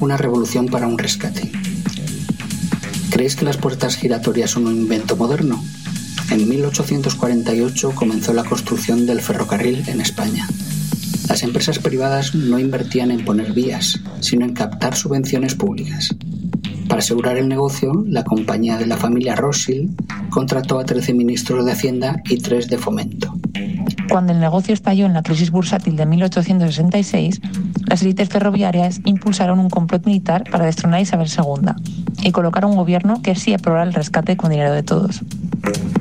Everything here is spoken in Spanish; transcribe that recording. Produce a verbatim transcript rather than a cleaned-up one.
una revolución para un rescate. ¿Creéis que las puertas giratorias son un invento moderno? En mil ochocientos cuarenta y ocho comenzó la construcción del ferrocarril en España. Las empresas privadas no invertían en poner vías, sino en captar subvenciones públicas. Para asegurar el negocio, la compañía de la familia Rothschild contrató a trece ministros de Hacienda y tres de Fomento. Cuando el negocio estalló en la crisis bursátil de mil ochocientos sesenta y seis, las élites ferroviarias impulsaron un complot militar para destronar a Isabel segunda y colocar un gobierno que sí aprobara el rescate con dinero de todos.